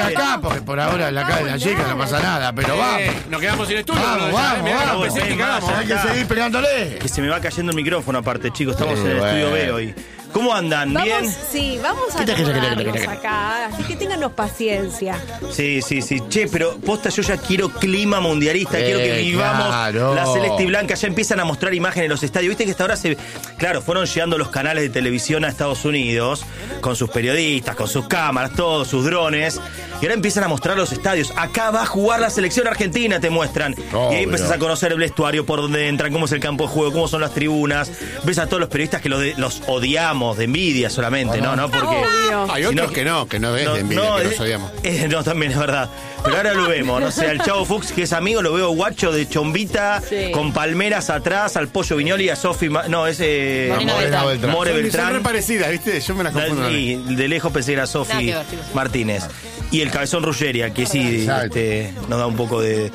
acá, porque por ahora en la calle de la chica no pasa nada, pero vamos. Nos quedamos sin estudio. Vamos. Hay que seguir pegándole. Que se me va cayendo el micrófono aparte, chicos. Estamos en el estudio B hoy. ¿Cómo andan? ¿Bien? Sí, vamos a acomodarnos acá, así que ténganos paciencia. Sí. Che, pero posta, yo ya quiero clima mundialista, quiero que vivamos la celeste y blanca. Ya empiezan a mostrar imágenes en los estadios. Viste que hasta ahora claro, fueron llegando los canales de televisión a Estados Unidos con sus periodistas, con sus cámaras, todos sus drones. Y ahora empiezan a mostrar los estadios. Acá va a jugar la selección argentina, te muestran. Y ahí empiezas a conocer el vestuario, por dónde entran, cómo es el campo de juego, cómo son las tribunas. Ves a todos los periodistas que los odiamos de envidia solamente, ¿no? Porque hay otros que no es de envidia, que los odiamos. No, también es verdad. Pero ahora lo vemos, no sé, al Chavo Fuchs, que es amigo, lo veo guacho de chombita, con palmeras atrás, al Pollo Viñoli y a Sofi, More Beltrán. Son re parecidas, ¿viste? Yo me las confundo. Y de lejos pensé que era Sofi Martínez. Y el Cabezón Ruggeria, que sí nos da un poco de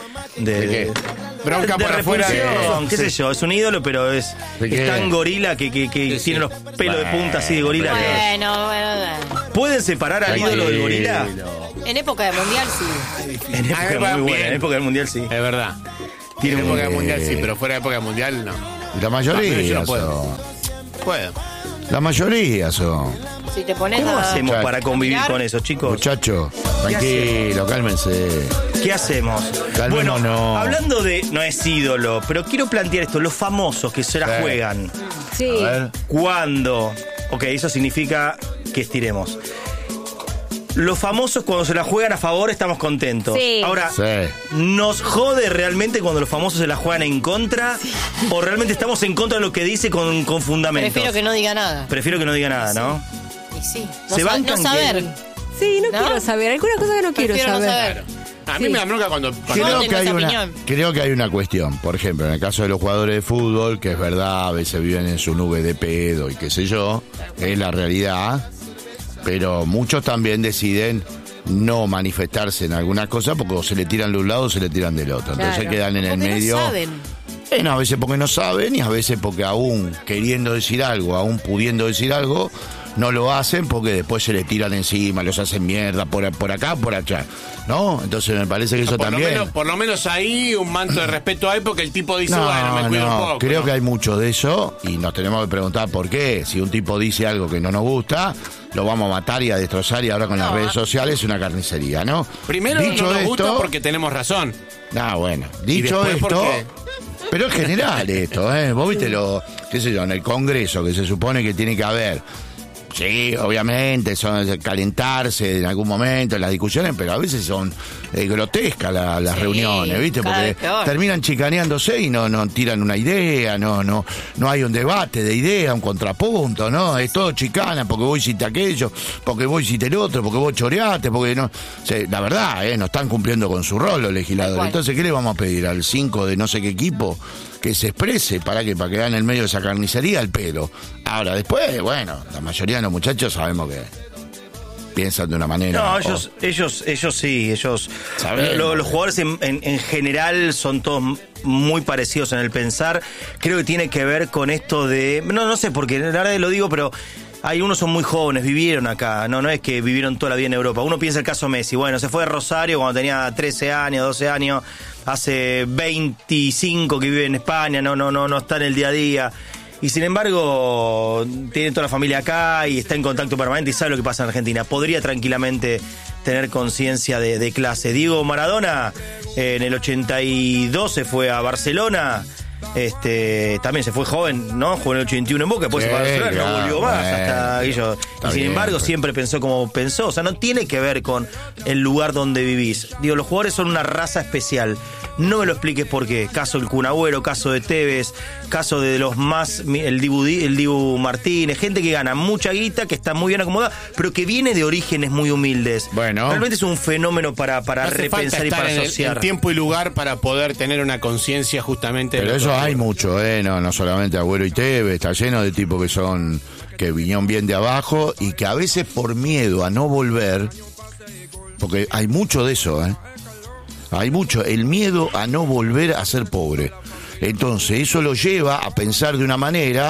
bronca por afuera. Qué sé yo, es un ídolo, pero es tan gorila que tiene los pelos de punta así de gorila. Bueno. ¿Pueden separar al ídolo del gorila? En época de mundial, sí. En época muy buena, en época del mundial, sí. Es verdad. En época del mundial, sí, pero fuera de época del mundial, no. La mayoría yo no son. Puedo. La mayoría son. Si te pones ¿Cómo hacemos para convivir con eso, chicos? Muchachos, tranquilo, cálmense. ¿Qué hacemos? Bueno, hablando de... No es ídolo, pero quiero plantear esto. Los famosos que se la juegan. Sí. A ver. ¿Cuándo? Ok, eso significa que estiremos. Los famosos cuando se la juegan a favor estamos contentos. Sí. Ahora, ¿nos jode realmente cuando los famosos se la juegan en contra? ¿O realmente estamos en contra de lo que dice con fundamentos? Prefiero que no diga nada. Prefiero que no diga nada, ¿no? Y sí. No saber. Sí, no quiero saber. Algunas cosas que no quiero Prefiero saber. no saber. A mí me da bronca cuando creo que hay una cuestión. Por ejemplo, en el caso de los jugadores de fútbol, que es verdad, a veces viven en su nube de pedo y qué sé yo, es la realidad. Pero muchos también deciden no manifestarse en algunas cosas porque o se le tiran de un lado o se le tiran del otro. Entonces quedan en el medio. No saben. A veces porque no saben y a veces porque aún queriendo decir algo, aún pudiendo decir algo, no lo hacen porque después se le tiran encima, los hacen mierda por acá, por allá, ¿no? Entonces me parece que eso también... Por lo menos ahí un manto de respeto hay porque el tipo dice, bueno, me cuido un poco. Creo que hay mucho de eso y nos tenemos que preguntar por qué. Si un tipo dice algo que no nos gusta, lo vamos a matar y a destrozar y ahora con las redes sociales es una carnicería, ¿no? Primero dicho no nos gusta porque tenemos razón. Bueno, dicho esto... Pero es general esto, ¿eh? Vos viste qué sé yo, en el Congreso que se supone que tiene que haber. Sí, obviamente, son calentarse en algún momento, las discusiones, pero a veces son grotescas las reuniones, ¿viste? Porque terminan chicaneándose y no tiran una idea, no hay un debate de idea, un contrapunto, ¿no? Es todo chicana, porque vos hiciste aquello, porque vos hiciste el otro, porque vos choreaste, porque no... O sea, la verdad, no están cumpliendo con su rol los legisladores. Entonces, ¿qué le vamos a pedir al 5 de no sé qué equipo? Que se exprese, ¿para qué? Para quedar en el medio de esa carnicería al pelo. Ahora, después, bueno, la mayoría de los muchachos sabemos que piensan de una manera... No, ellos sí, los jugadores en general son todos muy parecidos en el pensar. Creo que tiene que ver con esto de... No sé por qué, la verdad lo digo, pero... Unos son muy jóvenes, vivieron acá, no es que vivieron toda la vida en Europa. Uno piensa el caso Messi, bueno, se fue de Rosario cuando tenía 13 años, 12 años, hace 25 que vive en España, no está en el día a día. Y sin embargo, tiene toda la familia acá y está en contacto permanente y sabe lo que pasa en Argentina. Podría tranquilamente tener conciencia de clase. Diego Maradona, en el 82 se fue a Barcelona. También se fue joven, ¿no? Jugó en el 81 en Boca, después se fue a Barcelona, no volvió más hasta aquello. Y sin embargo, siempre pensó como pensó. O sea, no tiene que ver con el lugar donde vivís. Digo, los jugadores son una raza especial. No me lo expliques por qué. Caso del Kun Agüero, caso de Tevez, caso de los más, el Dibu Martínez, gente que gana mucha guita, que está muy bien acomodada, pero que viene de orígenes muy humildes. Bueno. Realmente es un fenómeno para repensar y para asociar. En tiempo y lugar para poder tener una conciencia justamente. Pero eso hay mucho, no solamente Agüero y Tevez, está lleno de tipos que vinieron bien de abajo y que a veces por miedo a no volver, porque hay mucho de eso, hay mucho, el miedo a no volver a ser pobre. Entonces eso lo lleva a pensar de una manera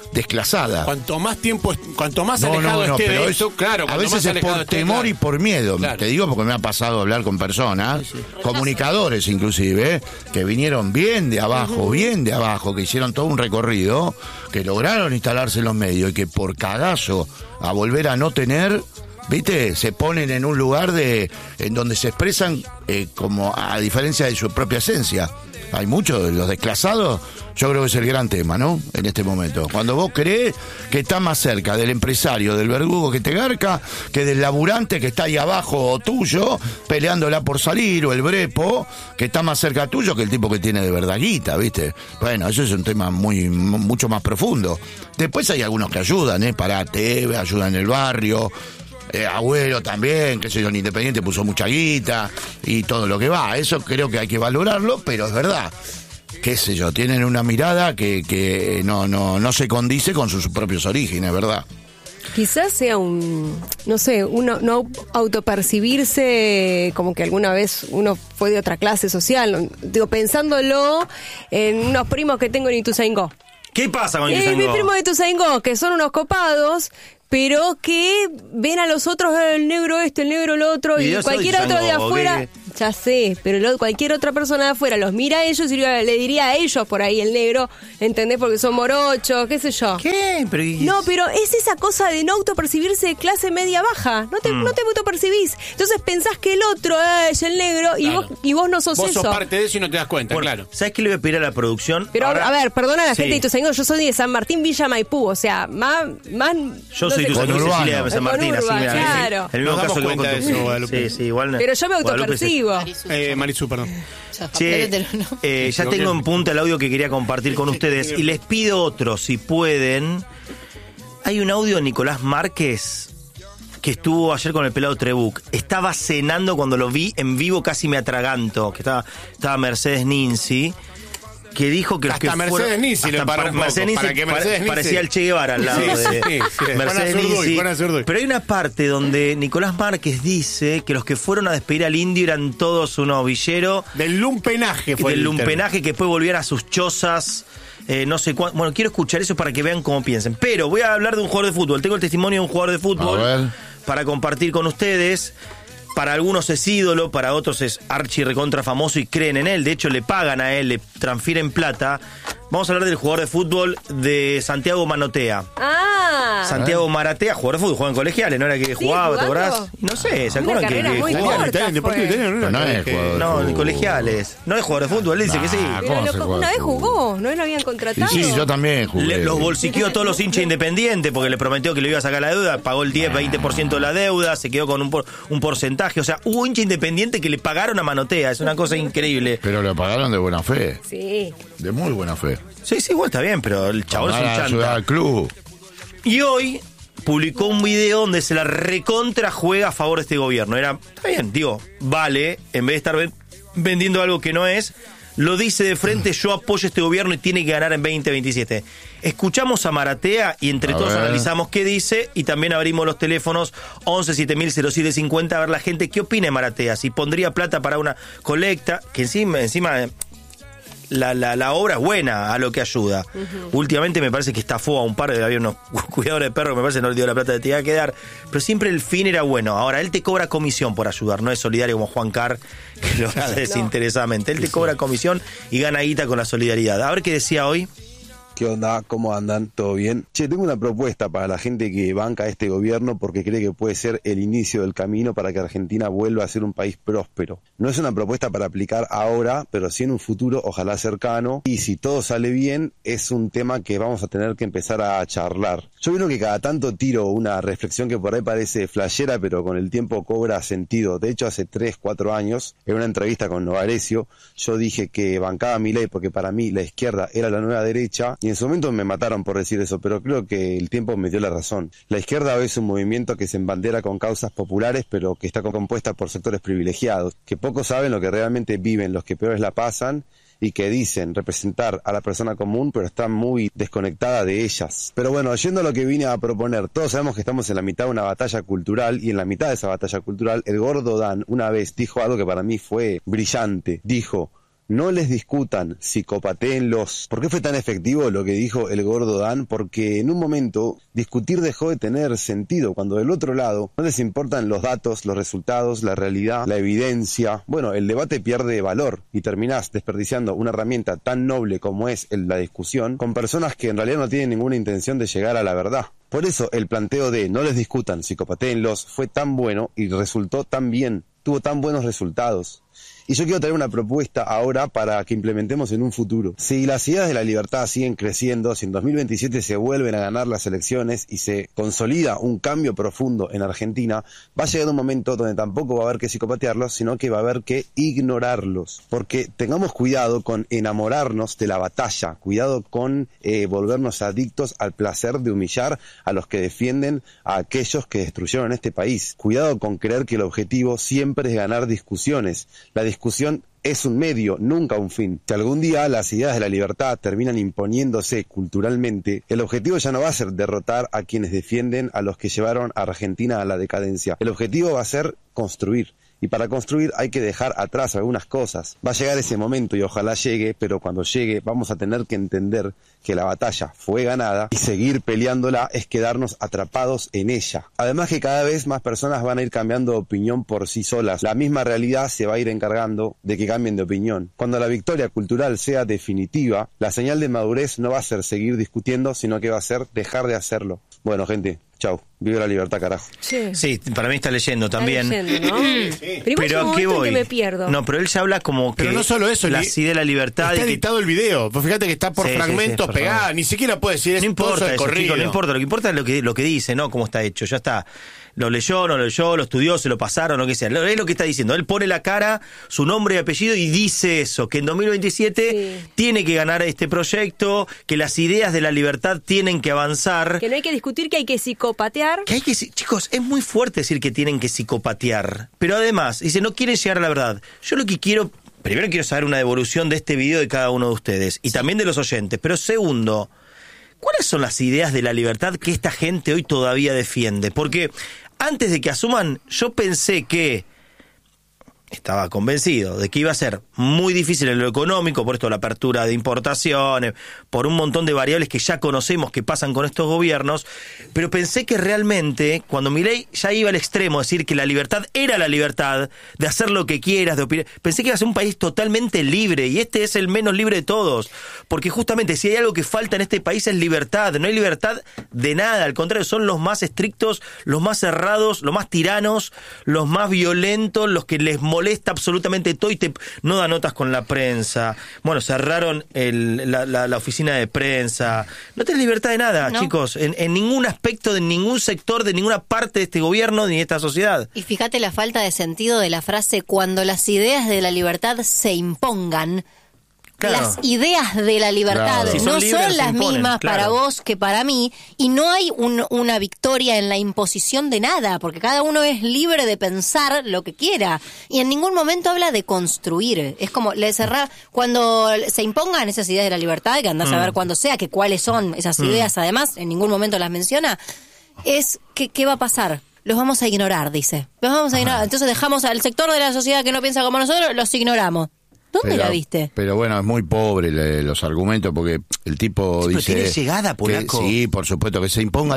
desclasada. Cuanto más alejado esté de eso, claro. A veces es por temor y por miedo. Claro. Te digo porque me ha pasado hablar con personas, comunicadores inclusive, que vinieron bien de abajo, que hicieron todo un recorrido, que lograron instalarse en los medios y que por cagazo a volver a no tener... ¿Viste? Se ponen en un lugar en donde se expresan como a diferencia de su propia esencia. Hay muchos de los desclasados, yo creo que es el gran tema, ¿no? En este momento. Cuando vos creés que está más cerca del empresario, del verdugo que te garca, que del laburante que está ahí abajo tuyo, peleándola por salir, o el brepo, que está más cerca tuyo que el tipo que tiene de verdad guita, ¿viste? Bueno, eso es un tema mucho más profundo. Después hay algunos que ayudan, Parate, ayudan en el barrio... Agüero también, que sé yo, en Independiente puso mucha guita y todo lo que va. Eso creo que hay que valorarlo, pero es verdad. Qué sé yo, tienen una mirada que no se condice con sus propios orígenes, ¿verdad? Quizás sea no autopercibirse como que alguna vez uno fue de otra clase social. Digo, pensándolo en unos primos que tengo en Ituzaingó. ¿Qué pasa con Ituzaingó? Mis primos de Ituzaingó, que son unos copados, pero que ven a los otros, el negro el negro el otro, y cualquier otro de afuera, ya sé, pero cualquier otra persona de afuera los mira a ellos y le diría a ellos por ahí el negro, ¿entendés? Porque son morochos, qué sé yo. ¿Qué? No, pero es esa cosa de no autopercibirse de clase media baja, no te autopercibís, entonces pensás que el otro es el negro y vos no sos eso. Vos sos parte de eso y no te das cuenta, claro. ¿Sabés qué le voy a pedir a la producción? Pero a ver, perdona a la gente de Ituzaingó, yo soy de San Martín, Villa Maipú, o sea, más yo soy de Cecilia de San Martín, así claro. el mismo Nos caso damos que cuenta de eso, Guadalupe. Sí, igual. Pero yo me autopercibo. Marisú, perdón. Che, ya tengo en punta el audio que quería compartir con ustedes y les pido otro, si pueden. Hay un audio de Nicolás Márquez que estuvo ayer con el pelado Trebuch. Estaba cenando cuando lo vi en vivo, casi me atraganto. Que estaba Mercedes Ninzi, que dijo que los hasta que Mercedes fueron... Ninzi le paró un poco, Mercedes Ninzi parecía el Che Guevara al lado de Mercedes Ninzi. Pero hay una parte donde Nicolás Márquez dice que los que fueron a despedir al indio eran todos unos villeros. Del lumpenaje fue. Del lumpenaje, que después volvían a sus chozas. No sé cuánto. Bueno, quiero escuchar eso para que vean cómo piensen. Pero voy a hablar de un jugador de fútbol. Tengo el testimonio de un jugador de fútbol para compartir con ustedes. Para algunos es ídolo, para otros es archi recontra famoso y creen en él. De hecho, le pagan a él, le transfieren plata. Vamos a hablar del jugador de fútbol de Santiago Maratea. Santiago Maratea, jugador de fútbol, jugaba en colegiales, ¿no era que jugaba, te acordás? No sé, ¿se acuerdan que jugaba? No, en colegiales. No es jugador de fútbol, él dice que sí. Una vez jugó, ¿no lo habían contratado? Sí, yo también jugué. Los bolsiqueó a todos los hinchas Independientes porque le prometió que le iba a sacar la deuda, pagó el 10-20% de la deuda, se quedó con un porcentaje. O sea, hubo hincha Independiente que le pagaron a Manotea, es una cosa increíble. Pero le pagaron de buena fe. Sí. De muy buena fe. Sí, igual está bien, pero el chabón es un chanta. Al club. Y hoy publicó un video donde se la recontra juega a favor de este gobierno. Está bien, digo, vale, en vez de estar vendiendo algo que no es, lo dice de frente, yo apoyo este gobierno y tiene que ganar en 2027. Escuchamos a Maratea y entre todos analizamos qué dice y también abrimos los teléfonos 11 7000 0750 a ver la gente qué opina de Maratea, si pondría plata para una colecta, que encima la obra es buena a lo que ayuda. Últimamente me parece que estafó a un par de... Había unos cuidadores de perros que me parece que no le dio la plata que te iba a quedar. Pero siempre el fin era bueno. Ahora, él te cobra comisión por ayudar. No es solidario como Juan Carr, que lo hace desinteresadamente. Él te cobra comisión y gana guita con la solidaridad. A ver qué decía hoy. ¿Qué onda? ¿Cómo andan? ¿Todo bien? Che, tengo una propuesta para la gente que banca este gobierno porque cree que puede ser el inicio del camino para que Argentina vuelva a ser un país próspero. No es una propuesta para aplicar ahora, pero sí en un futuro, ojalá cercano. Y si todo sale bien, es un tema que vamos a tener que empezar a charlar. Yo creo que cada tanto tiro una reflexión que por ahí parece flashera, pero con el tiempo cobra sentido. De hecho, hace 3-4 años, en una entrevista con Novarecio, yo dije que bancaba a Milei porque para mí la izquierda era la nueva derecha. Y en su momento me mataron por decir eso, pero creo que el tiempo me dio la razón. La izquierda hoy es un movimiento que se embandera con causas populares, pero que está compuesta por sectores privilegiados, que pocos saben lo que realmente viven, los que peores la pasan, y que dicen representar a la persona común, pero están muy desconectada de ellas. Pero bueno, yendo a lo que vine a proponer, todos sabemos que estamos en la mitad de una batalla cultural, y en la mitad de esa batalla cultural, el gordo Dan una vez dijo algo que para mí fue brillante. Dijo: no les discutan, psicopatéenlos. ¿Por qué fue tan efectivo lo que dijo el gordo Dan? Porque en un momento discutir dejó de tener sentido, cuando del otro lado no les importan los datos, los resultados, la realidad, la evidencia. Bueno, el debate pierde valor y terminás desperdiciando una herramienta tan noble como es la discusión con personas que en realidad no tienen ninguna intención de llegar a la verdad. Por eso el planteo de no les discutan, psicopatéenlos fue tan bueno y resultó tan bien, tuvo tan buenos resultados. Y yo quiero traer una propuesta ahora para que implementemos en un futuro. Si las ideas de la libertad siguen creciendo, si en 2027 se vuelven a ganar las elecciones y se consolida un cambio profundo en Argentina, va a llegar un momento donde tampoco va a haber que psicopatearlos, sino que va a haber que ignorarlos. Porque tengamos cuidado con enamorarnos de la batalla, cuidado con volvernos adictos al placer de humillar a los que defienden a aquellos que destruyeron este país. Cuidado con creer que el objetivo siempre es ganar discusiones. La discusión es un medio, nunca un fin. Si algún día las ideas de la libertad terminan imponiéndose culturalmente, el objetivo ya no va a ser derrotar a quienes defienden a los que llevaron a Argentina a la decadencia. El objetivo va a ser construir. Y para construir hay que dejar atrás algunas cosas. Va a llegar ese momento y ojalá llegue, pero cuando llegue vamos a tener que entender que la batalla fue ganada y seguir peleándola es quedarnos atrapados en ella. Además que cada vez más personas van a ir cambiando de opinión por sí solas. La misma realidad se va a ir encargando de que cambien de opinión. Cuando la victoria cultural sea definitiva, la señal de madurez no va a ser seguir discutiendo, sino que va a ser dejar de hacerlo. Bueno, gente, chau. Vive la libertad, carajo. Sí, para mí está leyendo también. Está leyendo, ¿no? Sí. Pero ¿a qué voy? Que me pierdo. No, pero él ya habla como que... Pero no solo eso. La idea de la libertad... Está editado el video. Pues fíjate que está por fragmentos pegada. Ni siquiera puede decir no importa eso, corrido. Chico, no importa. Lo que importa es lo que dice, ¿no? Cómo está hecho. Ya está. Lo leyó, no lo leyó, lo estudió, se lo pasaron, lo que sea. Es lo que está diciendo. Él pone la cara, su nombre y apellido y dice eso. Que en 2027 tiene que ganar este proyecto, que las ideas de la libertad tienen que avanzar. Que no hay que discutir, que hay que psicopatear. Que hay que... Chicos, es muy fuerte decir que tienen que psicopatear. Pero además, dice, no quieren llegar a la verdad. Yo lo que quiero... Primero quiero saber una devolución de este video de cada uno de ustedes. Y también de los oyentes. Pero segundo, ¿cuáles son las ideas de la libertad que esta gente hoy todavía defiende? Porque antes de que asuman, yo pensé que... Estaba convencido de que iba a ser muy difícil en lo económico, por esto la apertura de importaciones, por un montón de variables que ya conocemos que pasan con estos gobiernos, pero pensé que realmente, cuando Milei ya iba al extremo, decir que la libertad era la libertad, de hacer lo que quieras, de opinar, pensé que iba a ser un país totalmente libre, y este es el menos libre de todos, porque justamente si hay algo que falta en este país es libertad, no hay libertad de nada, al contrario, son los más estrictos, los más cerrados, los más tiranos, los más violentos, los que les molesta absolutamente todo y no da notas con la prensa. Bueno, cerraron la oficina de prensa. No tenés libertad de nada, ¿no? Chicos, en ningún aspecto, de ningún sector, de ninguna parte de este gobierno ni de esta sociedad. Y fíjate la falta de sentido de la frase: cuando las ideas de la libertad se impongan. Claro. Las ideas de la libertad no son las mismas para vos que para mí, y no hay una victoria en la imposición de nada, porque cada uno es libre de pensar lo que quiera, y en ningún momento habla de construir. Es como cuando se impongan esas ideas de la libertad, que andás a ver cuando sea, que cuáles son esas ideas, además, en ningún momento las menciona, es que ¿qué va a pasar? Los vamos a ignorar, dice. Los vamos a ignorar. Entonces dejamos al sector de la sociedad que no piensa como nosotros, los ignoramos. ¿Dónde la viste? Pero bueno, es muy pobre los argumentos, porque el tipo dice... Pero tiene llegada, Polaco. Sí, por supuesto, que se imponga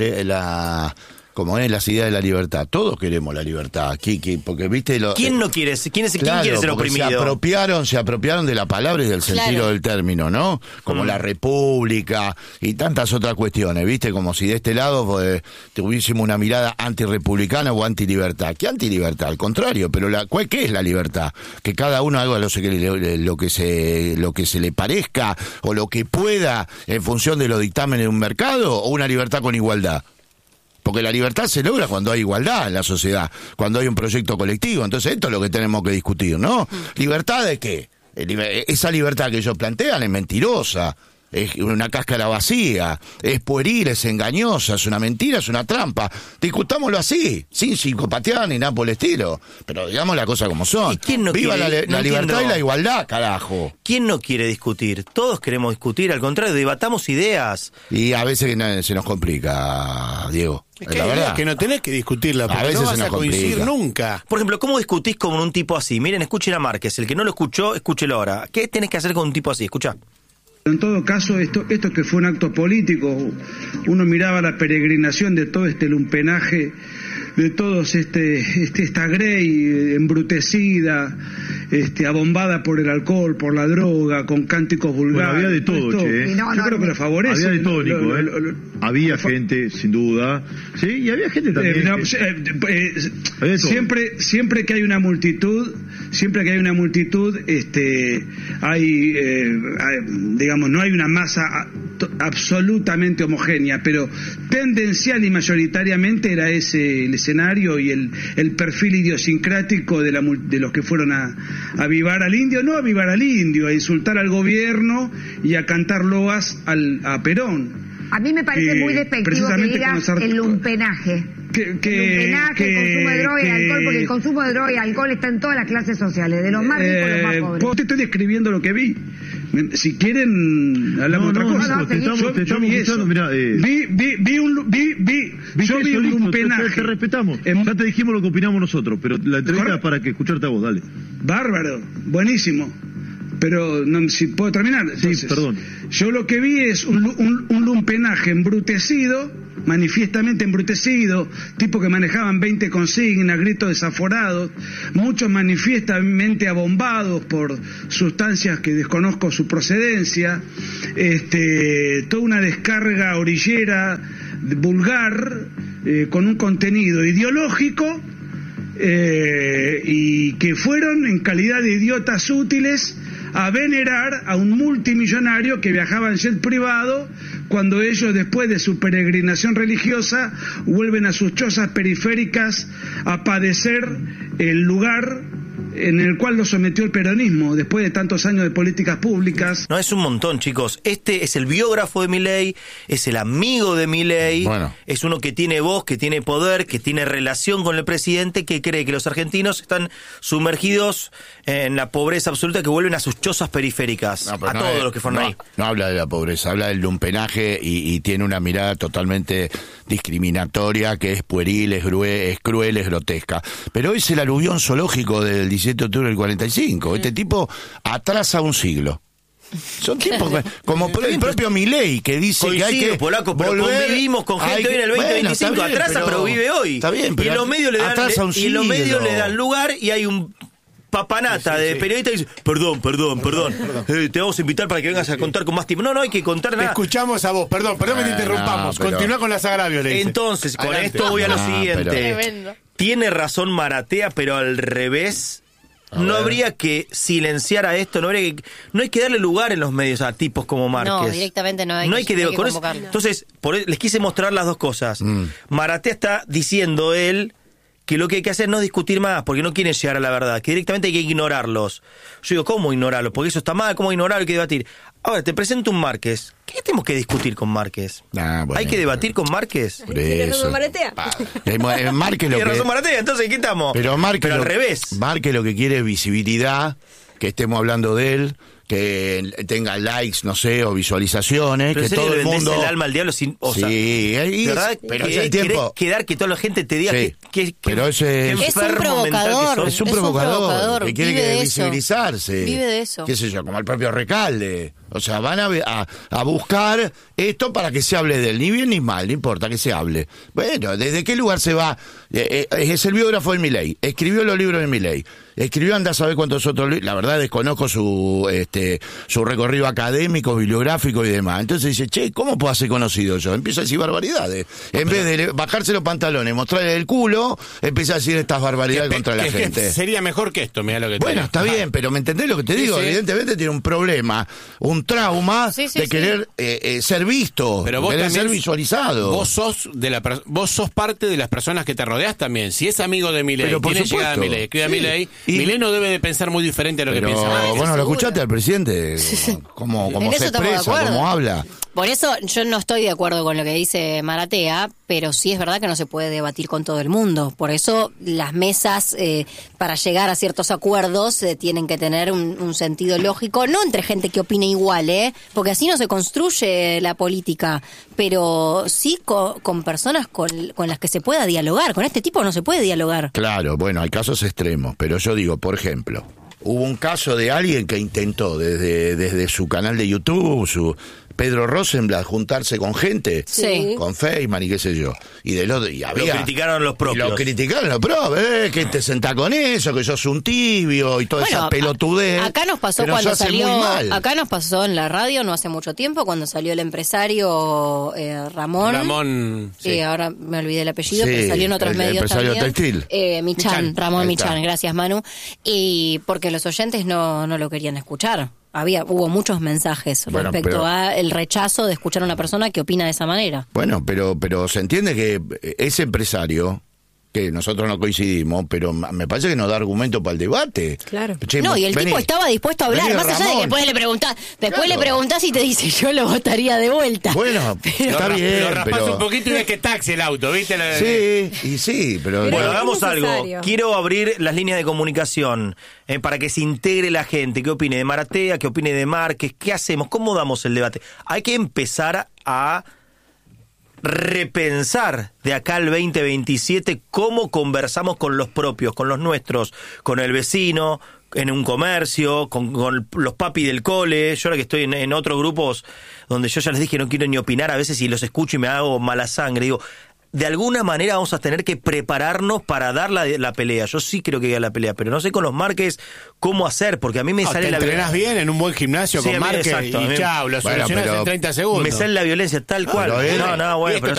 como es las ideas de la libertad. Todos queremos la libertad. Porque, ¿viste? ¿Quién no quiere? ¿Quién quiere ser oprimido? Se apropiaron de la palabra y del sentido del término, ¿no? Como la república y tantas otras cuestiones, ¿viste? Como si de este lado tuviésemos una mirada antirrepublicana o antilibertad. ¿Qué antilibertad? Al contrario, pero ¿qué es la libertad? Que cada uno haga lo que se le parezca o lo que pueda en función de los dictámenes de un mercado, o una libertad con igualdad. Porque la libertad se logra cuando hay igualdad en la sociedad, cuando hay un proyecto colectivo. Entonces esto es lo que tenemos que discutir, ¿no? ¿Libertad de qué? Esa libertad que ellos plantean es mentirosa. es una cáscara vacía, es pueril, es engañosa, es una mentira, es una trampa. Discutámoslo así, sin psicopatear ni nada por el estilo, pero digamos las cosas como son. Viva la libertad y la igualdad, carajo. ¿Quién no quiere discutir? Todos queremos discutir, al contrario, debatamos ideas. Y a veces se nos complica, Diego. Es que la verdad es que no tenés que discutirla, porque a veces no vas a coincidir nunca. Por ejemplo, ¿cómo discutís con un tipo así? Miren, escuchen a Márquez. El que no lo escuchó, escúchelo ahora. ¿Qué tenés que hacer con un tipo así? Escuchá. En todo caso, esto que fue un acto político, uno miraba la peregrinación de todo este lumpenaje, de todos esta grey embrutecida, abombada por el alcohol, por la droga, con cánticos vulgares. Bueno, había de todo, che. Yo creo que lo favorece. Había de todo, Nico, había gente, sin duda, sí, y había gente también. Siempre que hay una multitud, hay, digamos, no hay una masa absolutamente homogénea, pero tendencial y mayoritariamente era ese el escenario y el perfil idiosincrático de los que fueron a avivar al indio, no a avivar al indio, a insultar al gobierno y a cantar loas a Perón. A mí me parece muy despectivo que digas el lumpenaje. El consumo de droga y alcohol, porque el consumo de droga y alcohol está en todas las clases sociales, de los más ricos a los más pobres. Te estoy describiendo lo que vi. Si quieren, hablamos otra cosa. Te estamos escuchando, mirá. Yo vi un lumpenaje. Te respetamos. Ya te dijimos lo que opinamos nosotros, pero la entrevista es para que escucharte a vos, dale. Bárbaro, buenísimo. Pero no, si puedo terminar. Entonces, sí, perdón. Yo lo que vi es un lumpenaje embrutecido, manifiestamente embrutecido, tipo que manejaban 20 consignas, gritos desaforados, muchos manifiestamente abombados por sustancias que desconozco su procedencia, toda una descarga orillera, vulgar, con un contenido ideológico, y que fueron en calidad de idiotas útiles a venerar a un multimillonario que viajaba en jet privado, cuando ellos, después de su peregrinación religiosa, vuelven a sus chozas periféricas a padecer el lugar en el cual lo sometió el peronismo después de tantos años de políticas públicas. No, es un montón, chicos. Este es el biógrafo de Milei, es el amigo de Milei, es uno que tiene voz, que tiene poder, que tiene relación con el presidente, que cree que los argentinos están sumergidos en la pobreza absoluta, que vuelven a sus chozas periféricas, todos los que fueron ahí. No habla de la pobreza, habla del lumpenaje y tiene una mirada totalmente discriminatoria, que es pueril, es cruel, es grotesca. Pero es el aluvión zoológico del 17 de octubre del 45. Este tipo atrasa un siglo. Son tipos como el propio Milei, que dice que hay que Polaco, pero convivimos con gente hoy en el 2025, atrasa pero vive hoy. Está bien, pero y los medios le dan lugar y hay un papanata de periodistas y dice, perdón, te vamos a invitar para que vengas a contar con más tiempo. No hay que contar nada. Te escuchamos a vos, perdón que te interrumpamos. Continúa con las agravios, le dice. Entonces, con esto voy a lo siguiente. Tiene razón Maratea, pero al revés. No habría que silenciar a esto, no hay que darle lugar en los medios a tipos como Márquez. No, directamente no hay que convocarlo. Entonces, les quise mostrar las dos cosas. Maratea está diciendo él que lo que hay que hacer no es discutir más, porque no quieren llegar a la verdad, que directamente hay que ignorarlos. Yo digo, ¿cómo ignorarlos? Porque eso está mal, ¿cómo ignorarlo? Hay que debatir. Ahora, te presento un Márquez. ¿Qué tenemos que discutir con Márquez? ¿Hay que debatir con Márquez? Tiene razón Maratea. Tiene razón Maratea, entonces, ¿qué estamos? Pero al revés. Márquez lo que quiere es visibilidad, que estemos hablando de él, que tenga likes, no sé, o visualizaciones, pero que todo el mundo... el alma al diablo sin... ¿verdad? Pero es el tiempo... quedar que toda la gente te diga que pero es un provocador. Es un provocador que quiere visibilizarse. Vive de eso. Qué sé yo, como el propio Recalde. O sea, van a buscar esto para que se hable de él. Ni bien ni mal, no importa que se hable. Bueno, ¿desde qué lugar se va? Es el biógrafo de Milei. Escribió los libros de Milei. Escribió anda a saber cuántos otros libros. La verdad desconozco su recorrido académico, bibliográfico y demás. Entonces dice, che, ¿cómo puedo ser conocido yo? Empieza a decir barbaridades. En vez de bajarse los pantalones, mostrarle el culo, empieza a decir estas barbaridades contra la gente. Sería mejor que esto, mirá lo que te Bueno, digo. está bien, pero ¿me entendés lo que te digo? Sí. Evidentemente tiene un problema, un un trauma de querer ser visto, pero vos querer también, ser visualizado. Vos sos parte de las personas que te rodeas también. Si es amigo de Milei, tiene llegada a Milei, escribe a Milei, Milei no debe de pensar muy diferente a lo que piensa Milei. Bueno, ¿lo escuchaste al presidente? ¿Cómo se expresa, cómo habla? Por eso yo no estoy de acuerdo con lo que dice Maratea, pero sí es verdad que no se puede debatir con todo el mundo. Por eso las mesas para llegar a ciertos acuerdos tienen que tener un sentido lógico, no entre gente que opine igual, porque así no se construye la política, pero sí con personas con las que se pueda dialogar. Con este tipo no se puede dialogar. Claro, bueno, hay casos extremos, pero yo digo, por ejemplo, hubo un caso de alguien que intentó desde su canal de YouTube, Pedro Rosenblatt, juntarse con gente, con Feynman y qué sé yo. Y había, lo criticaron los propios. Lo criticaron los propios, que te sentás con eso, que sos un tibio y toda esa pelotudez. Acá nos pasó cuando salió, acá nos pasó en la radio no hace mucho tiempo, cuando salió el empresario Ramón, ahora me olvidé el apellido, pero salió en otros medios empresario también. Textil. Ramón Michan, gracias Manu. Y porque los oyentes no lo querían escuchar. Hubo muchos mensajes respecto a el rechazo de escuchar a una persona que opina de esa manera. Bueno, pero se entiende que ese empresario, que nosotros no coincidimos, pero me parece que nos da argumento para el debate. Claro. Y el tipo estaba dispuesto a hablar, más allá de que después le preguntás y te dice, yo lo votaría de vuelta. Bueno, está bien. Lo raspás un poquito y ves que taxi el auto, ¿viste? Sí, pero bueno, hagamos algo. Quiero abrir las líneas de comunicación para que se integre la gente. ¿Qué opine de Maratea? ¿Qué opine de Márquez? ¿Qué hacemos? ¿Cómo damos el debate? Hay que empezar a repensar de acá al 2027 cómo conversamos con los propios, con los nuestros, con el vecino, en un comercio, con los papis del cole. Yo ahora que estoy en otros grupos donde yo ya les dije no quiero ni opinar a veces y los escucho y me hago mala sangre, digo, de alguna manera vamos a tener que prepararnos para dar la pelea. Yo sí creo que hay la pelea, pero no sé con los Márquez cómo hacer, porque a mí me sale la violencia. Te entrenás bien en un buen gimnasio con Márquez y chao, lo solucionás en 30 segundos. Me sale la violencia tal cual. Pero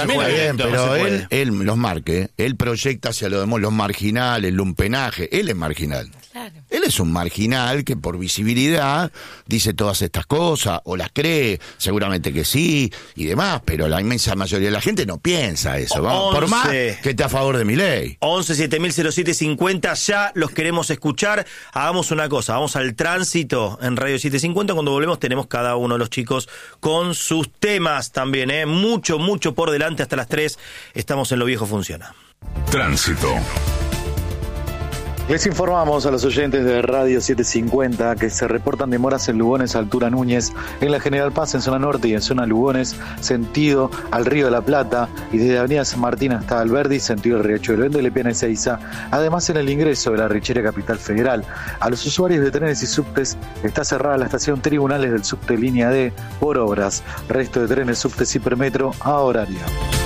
los Márquez, él proyecta hacia los marginales, el lumpenaje. Él es marginal. Claro. Él es un marginal que por visibilidad dice todas estas cosas, o las cree, seguramente que sí, y demás, pero la inmensa mayoría de la gente no piensa eso, ¿vamos? Por más que esté a favor de Milei. 11-7000-0750, ya los queremos escuchar. Hagamos una cosa, vamos al tránsito en Radio 750, cuando volvemos tenemos cada uno de los chicos con sus temas también, mucho por delante, hasta las 3 estamos en Lo Viejo Funciona. Tránsito. Les informamos a los oyentes de Radio 750 que se reportan demoras en Lugones, altura Núñez, en la General Paz, en zona norte, y en zona Lugones, sentido al Río de la Plata, y desde Avenida San Martín hasta Alberdi, sentido el Riachuelo, en Lepiana y Seiza. Además, en el ingreso de la Richeria Capital Federal. A los usuarios de trenes y subtes está cerrada la estación Tribunales del Subte Línea D por obras. Resto de trenes, subtes y Hipermetro a horario.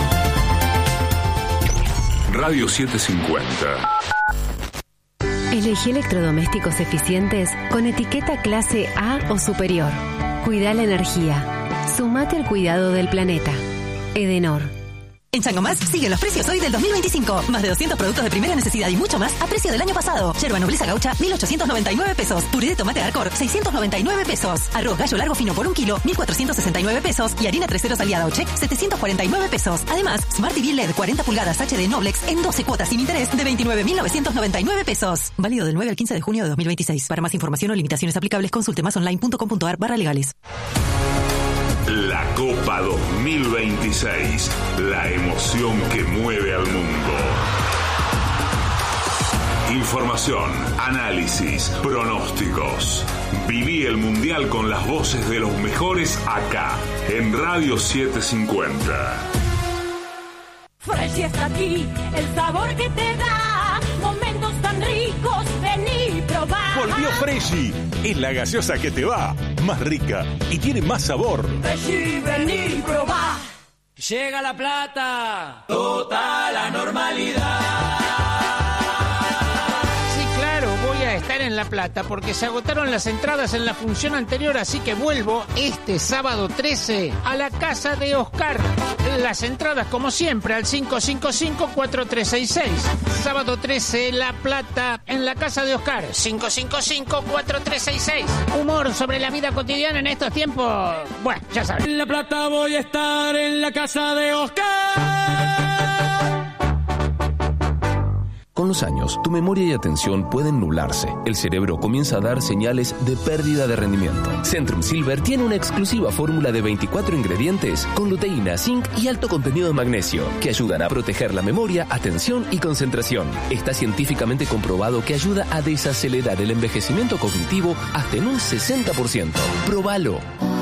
Radio 750. Elegí electrodomésticos eficientes con etiqueta clase A o superior. Cuida la energía. Sumate al cuidado del planeta. Edenor. En Changomás siguen los precios hoy del 2025. Más de 200 productos de primera necesidad y mucho más a precio del año pasado. Yerba nobleza gaucha, 1.899 pesos. Puré de tomate Arcor, 699 pesos. Arroz gallo largo fino por 1 kilo, 1.469 pesos. Y harina 3 ceros aliada Ochek, 749 pesos. Además, Smart TV LED 40 pulgadas HD Noblex en 12 cuotas sin interés de 29.999 pesos. Válido del 9 al 15 de junio de 2026. Para más información o limitaciones aplicables, consulte masonline.com.ar/legales. La Copa 2026, la emoción que mueve al mundo. Información, análisis, pronósticos. Viví el Mundial con las voces de los mejores acá, en Radio 750. Freshly está aquí, el sabor que te da momentos tan ricos, vení probar. Volvió Freshly, es la gaseosa que te va, más rica y tiene más sabor. Freshly, vení probar. Llega la plata, total la normalidad. Sí, claro, voy a estar en La Plata porque se agotaron las entradas en la función anterior, así que vuelvo este sábado 13 a la casa de Oscar. Las entradas, como siempre, al 555-4366. Sábado 13, La Plata, en la casa de Oscar. 555-4366. Humor sobre la vida cotidiana en estos tiempos. Bueno, ya saben. En La Plata voy a estar en la casa de Oscar. Con los años, tu memoria y atención pueden nublarse. El cerebro comienza a dar señales de pérdida de rendimiento. Centrum Silver tiene una exclusiva fórmula de 24 ingredientes con luteína, zinc y alto contenido de magnesio que ayudan a proteger la memoria, atención y concentración. Está científicamente comprobado que ayuda a desacelerar el envejecimiento cognitivo hasta en un 60%. ¡Próbalo!